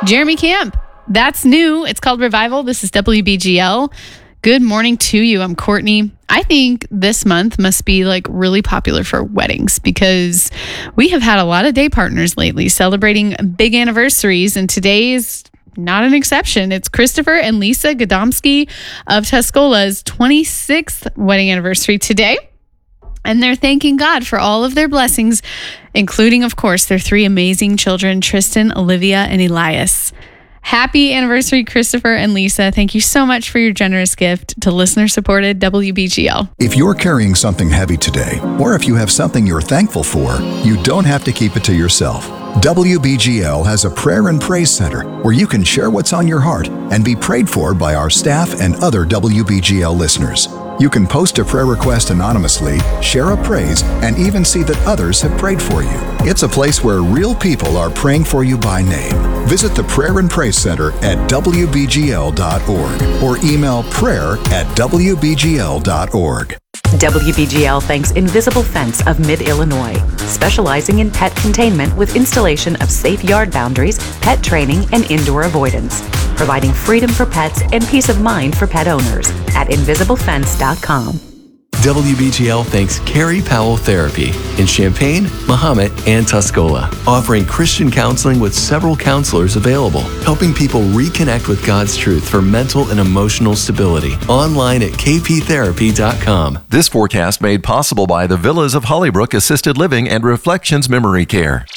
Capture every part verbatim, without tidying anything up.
Jeremy Camp. That's new. It's called Revival. This is W B G L. Good morning to you. I'm Courtney. I think this month must be like really popular for weddings because we have had a lot of day partners lately celebrating big anniversaries, and today's not an exception. It's Christopher and Lisa Gadomski of Tuscola's twenty-sixth wedding anniversary today. And they're thanking God for all of their blessings, including, of course, their three amazing children, Tristan, Olivia, and Elias. Happy anniversary, Christopher and Lisa. Thank you so much for your generous gift to listener-supported W B G L. If you're carrying something heavy today, or if you have something you're thankful for, you don't have to keep it to yourself. W B G L has a prayer and praise center where you can share what's on your heart and be prayed for by our staff and other W B G L listeners. You can post a prayer request anonymously, share a praise, and even see that others have prayed for you. It's a place where real people are praying for you by name. Visit the Prayer and Praise Center at W B G L dot org or email prayer at W B G L dot org. W B G L thanks Invisible Fence of Mid-Illinois, specializing in pet containment with installation of safe yard boundaries, pet training, and indoor avoidance, providing freedom for pets and peace of mind for pet owners at invisible fence dot com. W B G L thanks Carrie Powell Therapy in Champaign, Mahomet, and Tuscola, offering Christian counseling with several counselors available, helping people reconnect with God's truth for mental and emotional stability. Online at k p therapy dot com. This forecast made possible by the Villas of Hollybrook Assisted Living and Reflections Memory Care.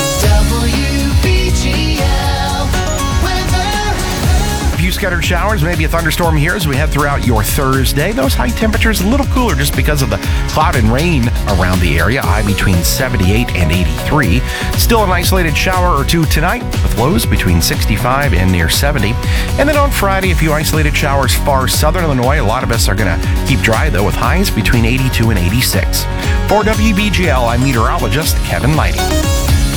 Scattered showers, maybe a thunderstorm here as we head throughout your Thursday. Those high temperatures a little cooler just because of the cloud and rain around the area. High between seventy-eight and eighty-three. Still an isolated shower or two tonight with lows between sixty-five and near seventy. And then on Friday, a few isolated showers far southern Illinois. A lot of us are going to keep dry though with highs between eighty-two and eighty-six. For W B G L, I'm meteorologist Kevin Lighting.